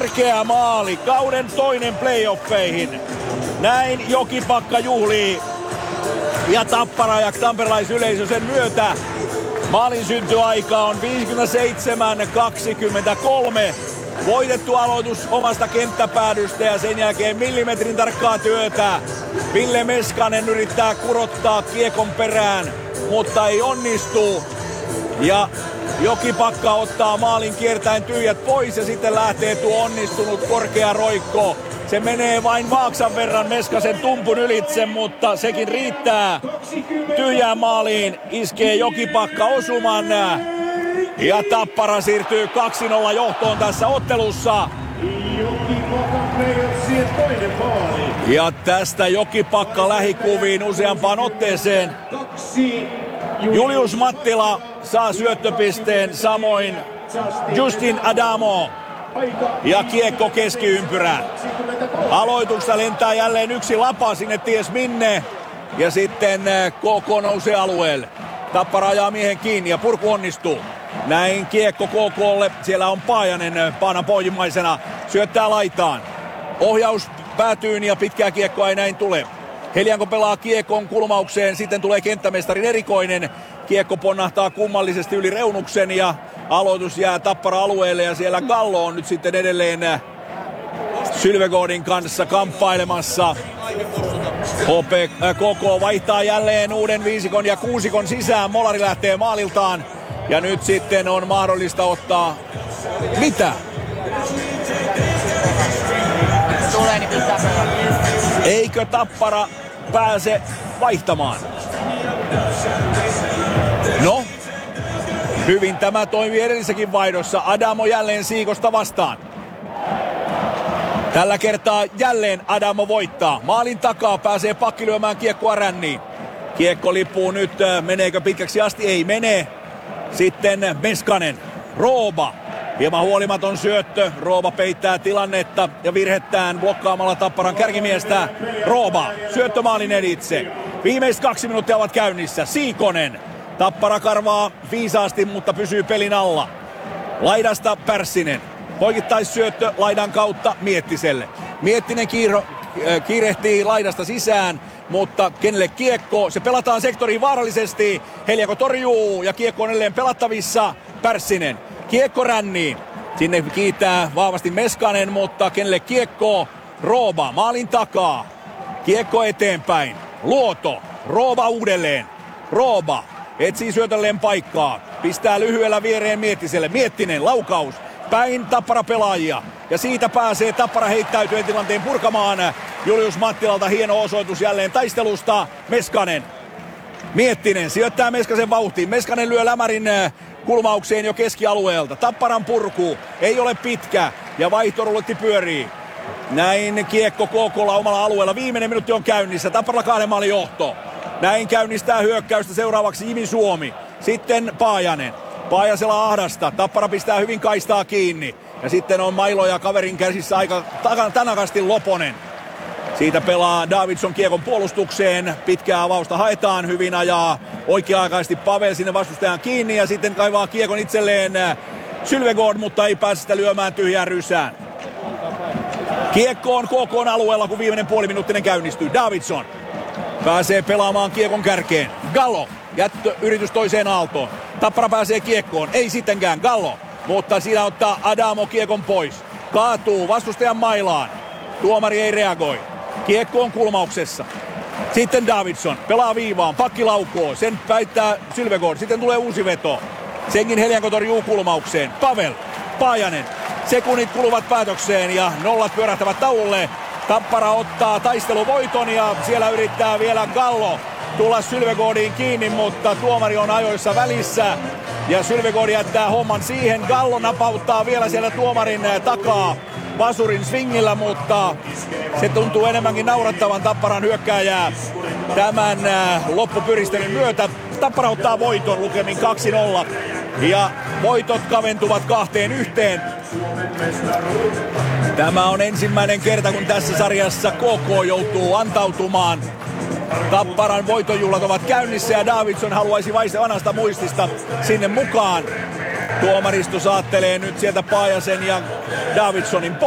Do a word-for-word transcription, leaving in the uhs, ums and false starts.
Tärkeä maali, kauden toinen playoffeihin. Näin Jokipakka juhlii ja Tappara ja tamperelaisyleisö sen myötä. Maalin syntyaika on viisikymmentäseitsemän kaksikymmentäkolme. Voitettu aloitus omasta kenttäpäädystä ja sen jälkeen millimetrin tarkkaa työtä. Ville Meskanen yrittää kurottaa kiekon perään, mutta ei onnistu. Ja Jokipakka ottaa maalin kiertäen tyhjät pois ja sitten lähtee tuo onnistunut korkea roikko. Se menee vain maaksan verran Meskasen tumpun ylitse, mutta sekin riittää. Tyhjään maaliin iskee Jokipakka osuman. Ja Tappara siirtyy kaksi nolla johtoon tässä ottelussa. Ja tästä Jokipakka lähikuviin useampaan otteeseen. Julius Mattila saa syöttöpisteen, samoin Justin Adamo. Ja kiekko keskiympyrään. Aloituksesta lentää jälleen yksi lapa sinne ties minne. Ja sitten K K nousee alueelle. Tappara ajaa miehen kiinni ja purku onnistuu. Näin kiekko K K:lle. Siellä on Paajanen paanan pohjimmaisena. Syöttää laitaan. Ohjaus päätyyn ja pitkää kiekkoa ei näin tule. Helianko pelaa kiekon kulmaukseen. Sitten tulee kenttämestarin erikoinen. Kiekko ponnahtaa kummallisesti yli reunuksen ja aloitus jää Tappara alueelle. Ja siellä Gallo on nyt sitten edelleen Sylvegodin kanssa kamppailemassa. H P, äh, K K vaihtaa jälleen uuden viisikon ja kuusikon sisään. Molari lähtee maaliltaan. Ja nyt sitten on mahdollista ottaa... Mitä? Tulee niin pitää Eikö Tappara pääse vaihtamaan? No, hyvin tämä toimii edellisessäkin vaihdossa. Adamo jälleen Siikosta vastaan. Tällä kertaa jälleen Adamo voittaa. Maalin takaa pääsee pakki lyömään kiekkoa ränniin. Kiekko lippuu nyt. Meneekö pitkäksi asti? Ei mene. Sitten Meskanen. Rooba. Hieman huolimaton syöttö. Rooba peittää tilannetta ja virhettään blokkaamalla Tapparan kärkimiestä. Rooba. Syöttö maalin editse. Viimeiset kaksi minuuttia ovat käynnissä. Siikonen. Tappara karvaa viisaasti, mutta pysyy pelin alla. Laidasta Pärssinen. Poikittaissyöttö laidan kautta Miettiselle. Miettinen kiiro, äh, kiirehtii laidasta sisään, mutta kenelle kiekko? Se pelataan sektoriin vaarallisesti. Heliako torjuu ja kiekko on edelleen pelattavissa. Pärssinen. Kiekko ränniin. Sinne kiitää vahvasti Meskanen, mutta kenelle kiekko? Rooba maalin takaa. Kiekko eteenpäin. Luoto. Rooba uudelleen. Rooba etsii syötölleen paikkaa. Pistää lyhyellä viereen Miettiselle. Miettinen laukaus. Päin Tappara pelaajia. Ja siitä pääsee Tappara heittäytyen tilanteen purkamaan. Julius Mattilalta hieno osoitus jälleen taistelusta. Meskanen. Miettinen sijoittaa Meskasen vauhtiin. Meskanen lyö lämärin kulmaukseen jo keskialueelta. Tapparan purku ei ole pitkä ja vaihtorulletti pyörii. Näin kiekko K K:lla omalla alueella. Viimeinen minuutti on käynnissä. Tappara kahden maalin johto. Näin käynnistää hyökkäystä seuraavaksi Jimi Suomi. Sitten Paajanen. Paajasella ahdasta. Tappara pistää hyvin kaistaa kiinni. Ja sitten on Mailo ja kaverin käsissä aika tanakasti Loponen. Siitä pelaa Davidson kiekon puolustukseen. Pitkää avausta haetaan. Hyvin ajaa oikea-aikaisesti Pavel sinne vastustajan kiinni. Ja sitten kaivaa kiekon itselleen Sylvegård, mutta ei pääse sitä lyömään tyhjään rysään. Kiekko on K K:n alueella, kun viimeinen puoliminuuttinen käynnistyy. Davidson pääsee pelaamaan kiekon kärkeen. Gallo. Jättö yritys toiseen aaltoon. Tappara pääsee kiekkoon. Ei sittenkään Gallo. Mutta siinä ottaa Adamo kiekon pois. Kaatuu vastustajan mailaan. Tuomari ei reagoi. Kiekko on kulmauksessa. Sitten Davidson pelaa viivaan. Pakki laukoo. Sen päittää Sylvegård. Sitten tulee uusi veto. Senkin Helianko torjuu kulmaukseen. Pavel. Paajanen. Sekunnit kuluvat päätökseen ja nollat pyörähtävät taululle. Tappara ottaa taisteluvoiton ja siellä yrittää vielä Gallo tulla Sylvegårdiin kiinni, mutta tuomari on ajoissa välissä. Ja Sylvegård jättää homman siihen. Gallo napauttaa vielä siellä tuomarin takaa vasurin swingillä, mutta se tuntuu enemmänkin naurattavan Tapparan hyökkääjää tämän loppupyristelyn myötä. Tappara ottaa voiton lukemin kaksi nolla ja voitot kaventuvat kahteen yhteen. Tämä on ensimmäinen kerta, kun tässä sarjassa K K joutuu antautumaan. Tapparan voitonjuhlat ovat käynnissä ja Davidson haluaisi vaista vanhasta muistista sinne mukaan. Tuomaristo saattelee nyt sieltä Paajasen ja Davidsonin